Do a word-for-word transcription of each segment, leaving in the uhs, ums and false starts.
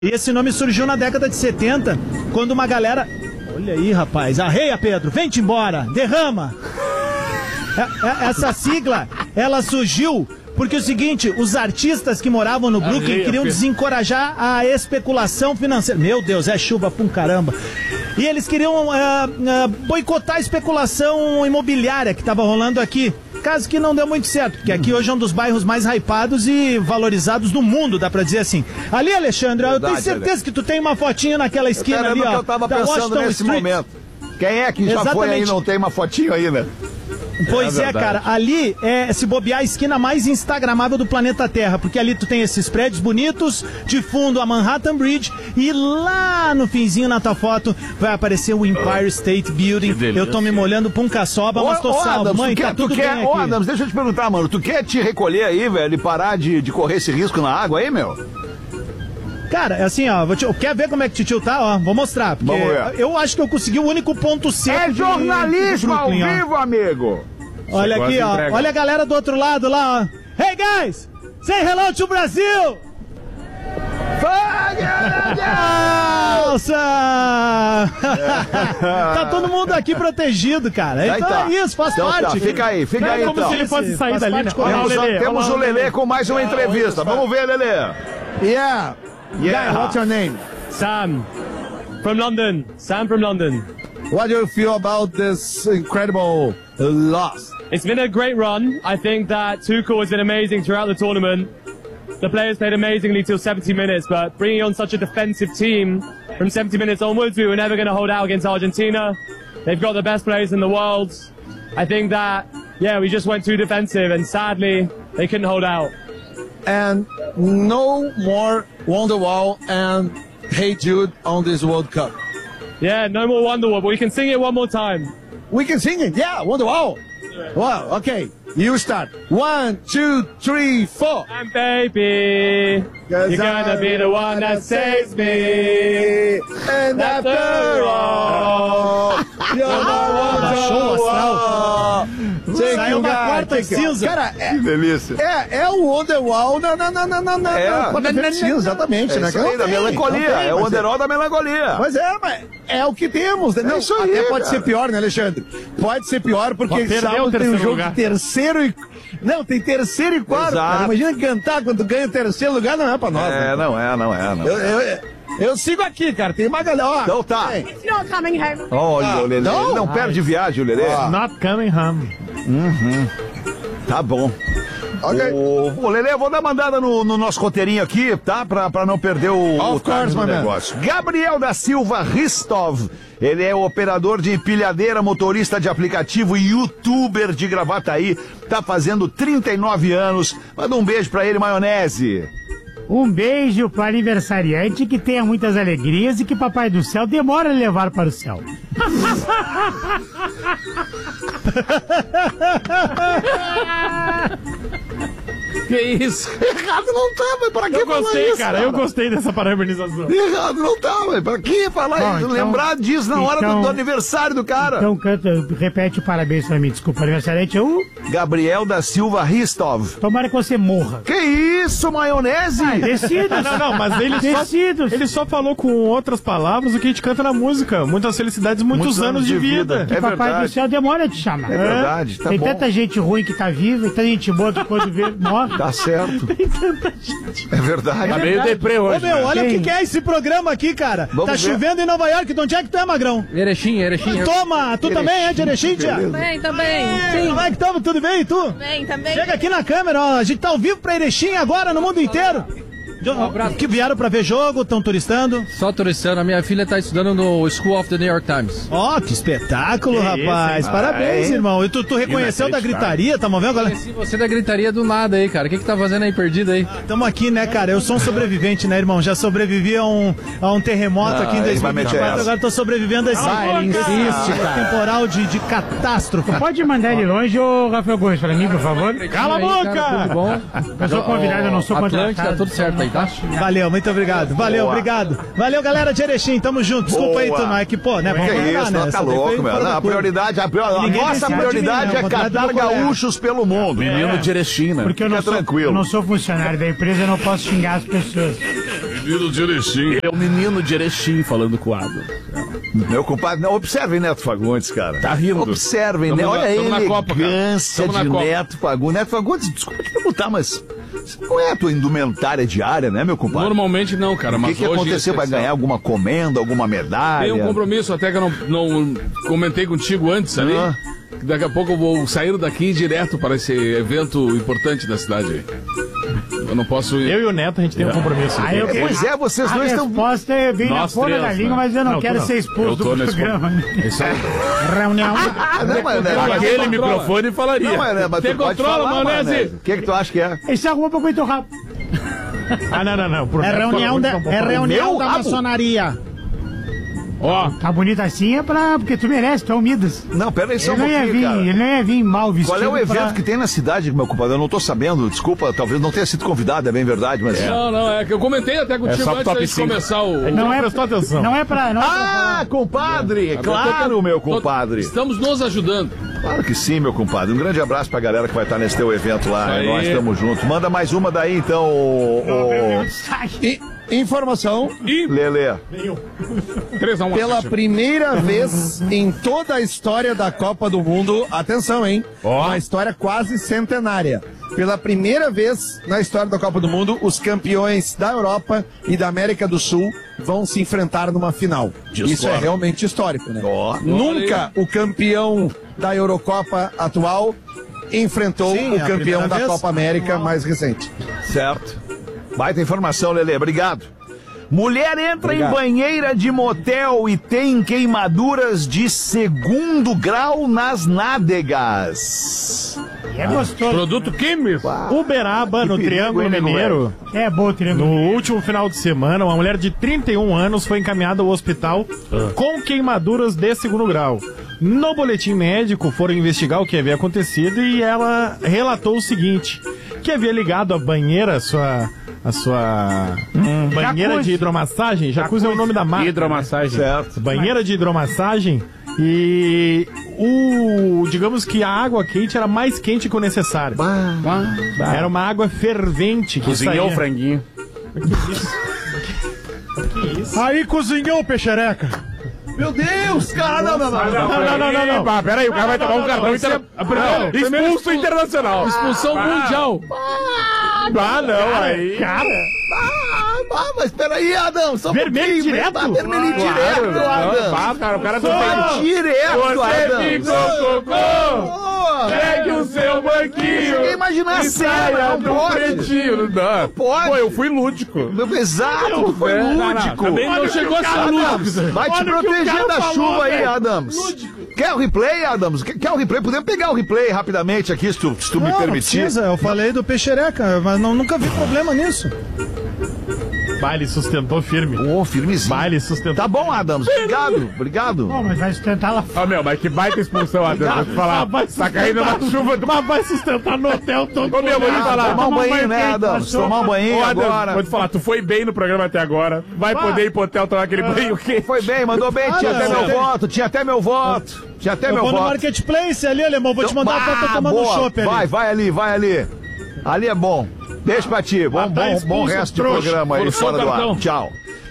E esse nome surgiu na década de setenta, quando uma galera... Olha aí, rapaz. Arreia, Pedro. Vem-te embora. Derrama. É, é, essa sigla, ela surgiu porque é o seguinte, os artistas que moravam no Brooklyn Arreia, queriam Pedro. desencorajar a especulação financeira. Meu Deus, é chuva pra um caramba. E eles queriam uh, uh, boicotar a especulação imobiliária que estava rolando aqui. Caso que não deu muito certo, porque aqui hoje é um dos bairros mais hypados e valorizados do mundo, dá pra dizer assim. Ali, Alexandre, Verdade, eu tenho certeza Ale. que tu tem uma fotinha naquela esquina ali, ó. Eu tava pensando Washington nesse Street. momento. Quem é que já Exatamente. foi aí e não tem uma fotinho ainda? Pois é, é cara, ali é, se bobear, a esquina mais instagramável do planeta Terra, porque ali tu tem esses prédios bonitos, de fundo a Manhattan Bridge, e lá no finzinho na tua foto vai aparecer o Empire State Building. Eu tô me molhando pra um caçoba, mas tô ô, salvo. Adams, Mãe, tu tá quer, tudo tu quer, bem Ô, aqui. Adams, deixa eu te perguntar, mano, tu quer te recolher aí, velho, e parar de, de correr esse risco na água aí, meu? Cara, é assim, ó, vou te, quer ver como é que Titio tá? Ó, vou mostrar, porque Vamos ver. eu acho que eu consegui o único ponto certo. É jornalismo ao vivo, amigo! Olha aqui, ó. Entrega. Olha a galera do outro lado lá, ó. Hey, guys! Say hello to Brasil! Nossa! Tá todo mundo aqui protegido, cara. Então tá. é isso, faz então, parte. Tá. Fica aí, fica Não, aí, como então. se ele fosse sair dali, né? Temos, Lelê, temos o Lelê com mais uma entrevista. Vamos ver, Lelê. Yeah. Yeah. Guy, what's your name? Sam. From London. Sam from London. What do you feel about this incredible loss? It's been a great run. I think that Tuchel has been amazing throughout the tournament. The players played amazingly till seventy minutes, but bringing on such a defensive team from seventy minutes onwards, we were never going to hold out against Argentina. They've got the best players in the world. I think that, yeah, we just went too defensive, and sadly, they couldn't hold out. And no more Wonderwall and Hey Jude on this World Cup. Yeah, no more Wonderwall, but we can sing it one more time. We can sing it, yeah, Wonderwall. Wow, okay, you start. One, two, three, four. And baby, you're gonna be the one that saves me. And after all, you're the one. Saiu uma quarta cinza. Cara, é, que delícia. É, é o Wonderwall na, na, na, na, na, é. na quarta cinza, exatamente. É né? isso aí, da melancolia. Tem, é o Wonderwall é. da melancolia. Mas é, mas é o que temos, né? Não, é isso aí, até pode cara. ser pior, né, Alexandre? Pode ser pior, porque sábado tem um jogo lugar. de terceiro e... Não, tem terceiro e quarto, cara. Imagina cantar quando ganha o terceiro lugar, não é pra nós. É, né? não é, não é, não. Eu, eu, eu sigo aqui, cara. Tem uma galera. Ó, então tá. It's not coming home. Olha, ah, o Lelê. Não, ele não perde viagem, o Lelê. Oh. Not coming home. Uhum. Tá bom. Okay. O, o Lelê, eu vou dar uma mandada no, no nosso roteirinho aqui, tá? Pra, pra não perder o, o course, do negócio. Gabriel da Silva Ristov. Ele é o operador de empilhadeira, motorista de aplicativo e youtuber de Gravataí. Tá fazendo trinta e nove anos. Manda um beijo pra ele, maionese. Um beijo para o aniversariante, que tenha muitas alegrias e que Papai do Céu demora a levar para o céu. Que isso? Errado não tá, mas pra que eu falar gostei, isso, cara? Eu gostei dessa parabenização. Errado não tá, mas pra que falar Bom, isso? então, Lembrar disso na hora então, do, do aniversário do cara. Então canta, repete o parabéns pra mim, desculpa. Aniversariante é o... Gabriel da Silva Ristov. Tomara que você morra. Que isso, maionese? Ah, tecidos. Não, não, mas ele tecidos. só, ele só falou com outras palavras o que a gente canta na música. Muitas felicidades, muitos, muitos anos, anos de vida. vida. Que é Papai verdade. do Céu demora a te chamar. É verdade, tá Tem bom. tanta gente ruim que tá viva e tanta gente boa que quando vê, morre. Tá certo. Tem tanta gente. É verdade. Tá meio deprê hoje. Ô, meu, né? olha Quem? o que, que é esse programa aqui, cara. Vamos tá ver. chovendo em Nova York. De onde é que tu é, Magrão? Erechim, Erechim. Toma, tu Erechim, também é de Erechim, tia? Também, também. Sim. Como é que estamos? Tudo bem? E tu? Também, também. Chega aqui na câmera, ó. A gente tá ao vivo pra Erechim agora no mundo inteiro. Um que vieram pra ver jogo, estão turistando. Só turistando, a minha filha tá estudando no School of the New York Times. Ó, oh, que espetáculo, que rapaz. Isso, Parabéns, ah, é? irmão. E tu, tu reconheceu da gritaria, tá movendo, galera? Conheci você da gritaria do nada aí, cara. O que que tá fazendo aí perdido aí? Ah, tamo aqui, né, cara? Eu sou um sobrevivente, né, irmão? Já sobrevivi a um, a um terremoto ah, aqui em dois mil e vinte e quatro, agora tô sobrevivendo a esse ah, ele insiste, cara. temporal de, de catástrofe. Pode mandar ele longe, ô Rafael Gomes, pra mim, por favor? Cala a boca! Cara, tudo bom? Eu sou convidado, eu não sou contratado. Tá tudo certo aí, tá? Valeu. Muito obrigado. Valeu, Boa. obrigado. Valeu, galera de Erechim. Tamo junto. Desculpa Boa. aí, tu, mas que, pô, né? Que é isso, né? tá louco, meu. Não, a prioridade, a, prior... a nossa prioridade é catar gaúchos pelo mundo. Menino de Erechim, né? Porque eu não, Fica sou, tranquilo. eu não sou funcionário da empresa, eu não posso xingar as pessoas. Menino de Erechim. É o menino de Erechim falando com o Adam. Meu compadre, não, observem Neto Fagundes, cara. Tá rindo. Observem, né? Tamo Olha na- a tamo na Copa, cara. elegância Tamo na de Copa. Neto Fagundes. Neto Fagundes, desculpa te perguntar, mas não é a tua indumentária diária, né, meu compadre? Normalmente não, cara, O mas que, que hoje aconteceu? é Vai especial. ganhar alguma comenda, alguma medalha? Tem um compromisso até que eu não, não comentei contigo antes ali. Ah. Que daqui a pouco eu vou sair daqui direto para esse evento importante da cidade aí. Eu não posso ir. Eu e o Neto, a gente tem um compromisso. Aí eu- Pois é, vocês A dois estão... resposta é bem na Nós ponta três, da né? língua, mas eu não, Não, tu quero não. ser Eu expulso tô do nesse programa. Isso aí. Reunião. Ah, não, mas, né, mas- Aquele microfone falaria. Não, mas, né, mas Tem tu pode controla, falar, maionese? maionese. O que, que tu acha que é? Esse arruma pra muito rápido. Ah, não, não, não. Pro É Neto reunião, Fagundes da, não pode é falar. reunião Meu da rabo. maçonaria. Ó, Tá bonito assim é pra... porque tu merece, tu é o Midas. Não, pera aí só um Ele não, ia pouquinho, vir, cara. ele não ia vir mal vestido. Qual é o evento pra... que tem na cidade, meu compadre? Eu não tô sabendo, desculpa, talvez não tenha sido convidado, é bem verdade, mas... não, não, é que eu comentei até contigo só pro antes top da gente cinco. começar o. Não, Não é, prestou atenção. não é pra... Não é pra Ah, compadre! Claro, meu compadre! Estamos nos ajudando. Claro que sim, meu compadre. Um grande abraço pra galera que vai estar nesse teu evento lá. Isso aí. Nós estamos juntos. Manda mais uma daí, então, ô, ô, E, informação, Lelê. três a um pela primeira vez em toda a história da Copa do Mundo, atenção, hein? Uma história quase centenária. Pela primeira vez na história da Copa do Mundo, os campeões da Europa e da América do Sul vão se enfrentar numa final. Isso é realmente histórico, né? Ó. Nunca o campeão da Eurocopa atual enfrentou Sim, o é a campeão primeira da vez. Copa América mais recente. Certo. Baita informação, Lelê. Obrigado. Mulher entra Obrigado. em banheira de motel e tem queimaduras de segundo grau nas nádegas. É gostoso. Produto químico. Uberaba, no perigo, Triângulo hein, nego Mineiro. É bom o triângulo. No último final de semana, uma mulher de trinta e um anos foi encaminhada ao hospital com queimaduras de segundo grau. No boletim médico, foram investigar o que havia acontecido e ela relatou o seguinte: que havia ligado a banheira, a sua, a sua hum, banheira Jacuzzi. de hidromassagem, jacuzzi é o nome da marca. Hidromassagem. Certo. Banheira de hidromassagem e o, digamos que a água quente era mais quente que o necessário. Era uma água fervente que Cozinhou o saía. franguinho. Aí cozinhou, peixereca. Meu Deus, cara! Não, não, não. Não, não, não, não, não. Pá, peraí, o cara vai tomar um cartão internacional. Expulso internacional. Expulsão mundial. Ah, não, aí. Cara, Ah, mas peraí, Adão. Só um Vermelho pouquinho. direto? Tá vermelho direto, Adão. Ah, cara, o cara Tá tá direto, Você Adão. ficou cocô. Pegue o seu banquinho. Cheguei a imaginar a e cena, saia não do pode. pretinho. Não pode. Pô, eu fui lúdico. Exato, foi Não, não, lúdico. Também não chegou a ser Adams, lúdico. vai te Olha o que o proteger cara da falou, chuva aí, velho. Adams. Quer o replay, Adams? Quer, quer o replay? Podemos pegar o replay rapidamente aqui, se tu, se tu me Não, não permitir. precisa, eu falei do peixereca, mas não, nunca vi problema nisso. Baile sustentou firme. Ô, firmezinho. Baile sustentou. Tá bom, Adams. Obrigado, obrigado. Pô, mas vai sustentar lá fora. Ó, meu, mas que baita expulsão, Adão. Vou te falar. vai Tá caindo na chuva do. Mas vai sustentar no hotel todo. Ô, meu, vou te Ah, falar. tomar um banho, né, quente, Adams? passou. Tomar um banho Ô, Adão, agora. vou te falar, tu foi bem no programa até agora. Vai poder ir pro hotel tomar aquele banho quente. Foi bem, mandou bem. Tinha Ah, até não. meu voto, tinha até meu voto. Tinha até Eu meu vou no voto. Marketplace ali, alemão, vou te mandar Bah, a foto tomando boa. chopp ali. Vai, vai ali, vai ali. Ali é bom. Deixa pra ti. Bom, Ah, tá bom, bom expulso, resto de trouxa. programa aí Forçou fora o do ar. cartão. Tchau.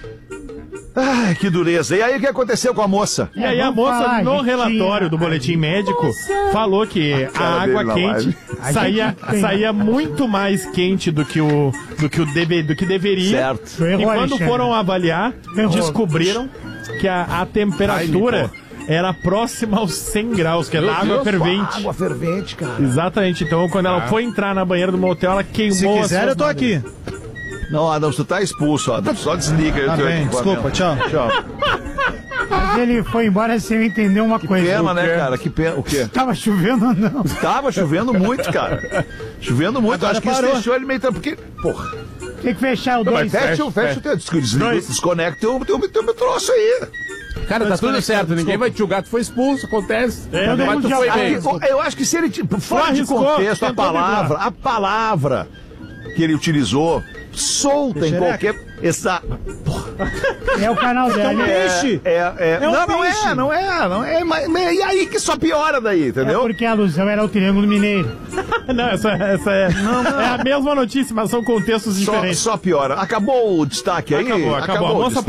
Ai, que dureza. E aí, o que aconteceu com a moça? E aí a Vamos moça, falar, no gente, relatório tinha- do boletim médico, falou que a cara água dele na quente live. saía, A gente- saía muito mais quente do que o, do que o deve, do que deveria. Certo. E Errou, quando Alexandre. foram avaliar, Errou. descobriram que a, a temperatura era próxima aos cem graus, que é da água fervente. Água fervente, cara. Exatamente. Então, quando ela foi entrar na banheira do motel, ela queimou Se as quiser, suas eu tô nádegas. aqui. Não, Adams, tu tá expulso, Adams. Só desliga aí o Tá teu bem, equipamento. desculpa, tchau. Tchau. Mas ele foi embora sem eu entender uma coisa. Pena, né, cara? Que pena. O quê? Tava chovendo ou não? Tava chovendo muito, cara. Chovendo muito. Agora Acho que isso parou. deixou ele meio... tra- Porque, porra... Tem que fechar o Não, dois. mas fecha, o- fecha o teu... Desliga, desconecta o teu, teu, teu troço aí. Cara, tá tudo certo. Ninguém vai te julgar. Tu foi expulso, acontece. todo Mas mundo tu já foi vai. bem. Aqui, eu acho que se ele... tipo, fora de arriscou, contexto, a tentou palavra... A palavra que ele utilizou... Solta em Xereca. qualquer... Essa... Porra. É o canal dela. É um peixe. É, é, É um não, não peixe. é, não é, não é. Mas, mas e aí que só piora daí, É entendeu? porque a alusão era o Triângulo Mineiro. Não, essa, essa é, é a mesma notícia, mas são contextos Só, diferentes. só piora. Acabou o destaque aí? Acabou, acabou. A moça o destaque.